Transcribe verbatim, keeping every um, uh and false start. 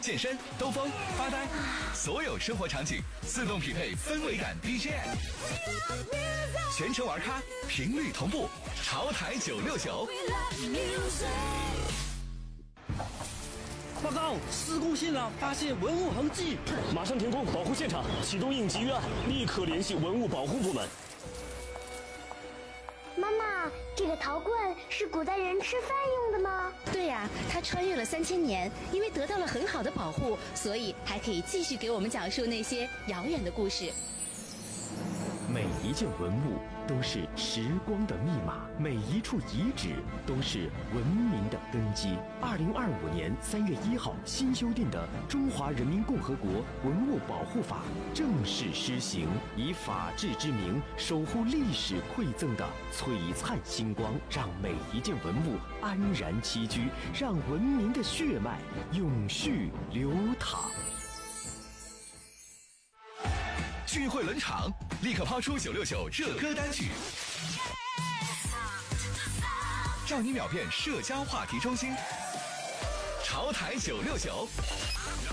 健身、兜风、发呆，所有生活场景自动匹配氛围感 B G M， 全程玩咖，频率同步，潮台九六九。 报告，施工现场发现文物痕迹， 马上停工保护现场，启动应急预案，立刻联系文物保护部门。 妈妈，这个陶罐是古代人吃饭用的吗？ 对呀、啊，它穿越了三千年，因为得到了很好的保护，所以还可以继续给我们讲述那些遥远的故事。 每一件文物都是时光的密码，每一处遗址都是文明的根基。二零二五年三月一号新修订的《中华人民共和国文物保护法》正式施行，以法治之名守护历史馈赠的璀璨星光，让每一件文物安然栖居，让文明的血脉永续流淌。 聚会冷场，立刻抛出九六九热歌单曲，让你秒变社交话题中心。潮台九六九。